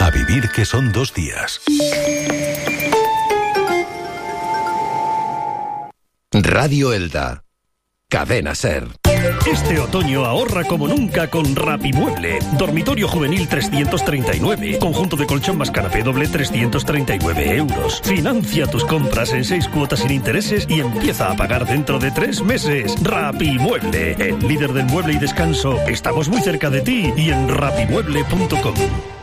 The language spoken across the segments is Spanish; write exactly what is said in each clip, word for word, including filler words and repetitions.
A vivir que son dos días. Radio Elda. Cadena SER. Este otoño ahorra como nunca con Rapimueble. Dormitorio juvenil trescientos treinta y nueve. Conjunto de colchón más canapé doble trescientos treinta y nueve euros. Financia tus compras en seis cuotas sin intereses y empieza a pagar dentro de tres meses. Rapimueble, el líder del mueble y descanso. Estamos muy cerca de ti y en rapimueble punto com.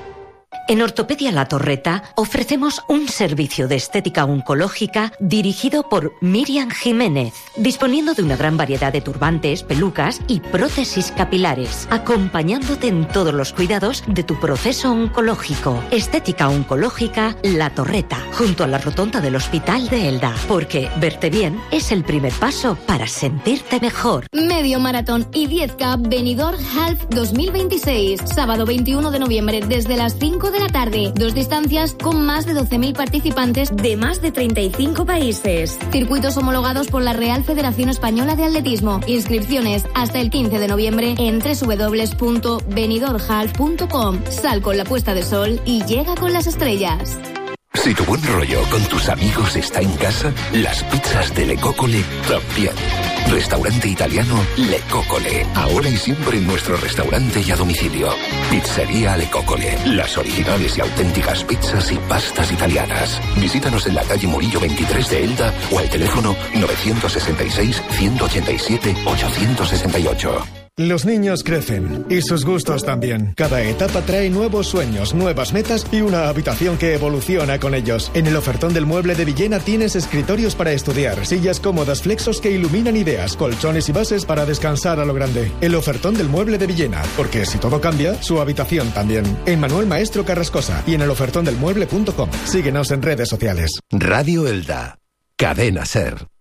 En Ortopedia La Torreta ofrecemos un servicio de estética oncológica dirigido por Miriam Jiménez, disponiendo de una gran variedad de turbantes, pelucas y prótesis capilares, acompañándote en todos los cuidados de tu proceso oncológico. Estética oncológica La Torreta, junto a la rotonda del Hospital de Elda, porque verte bien es el primer paso para sentirte mejor. Medio Maratón y diez K Benidorm Half dos mil veintiséis, sábado veintiuno de noviembre desde las cinco de la tarde. Dos distancias con más de doce mil participantes de más de treinta y cinco países. Circuitos homologados por la Real Federación Española de Atletismo. Inscripciones hasta el quince de noviembre en doble u doble u doble u punto benidorm half punto com. Sal con la puesta de sol y llega con las estrellas. Si tu buen rollo con tus amigos está en casa, las pizzas de Le Coccole también. Restaurante italiano Le Coccole. Ahora y siempre en nuestro restaurante y a domicilio. Pizzería Le Coccole. Las originales y auténticas pizzas y pastas italianas. Visítanos en la calle Murillo veintitrés de Elda o al teléfono novecientos sesenta y seis, ciento ochenta y siete, ochocientos sesenta y ocho. Los niños crecen y sus gustos también. Cada etapa trae nuevos sueños, nuevas metas y una habitación que evoluciona con ellos. En el ofertón del Mueble de Villena tienes escritorios para estudiar, sillas cómodas, flexos que iluminan ideas, colchones y bases para descansar a lo grande. El ofertón del Mueble de Villena, porque si todo cambia, su habitación también. En Manuel Maestro Carrascosa y en el ofertón del mueble punto com. Síguenos en redes sociales. Radio Elda. Cadena SER.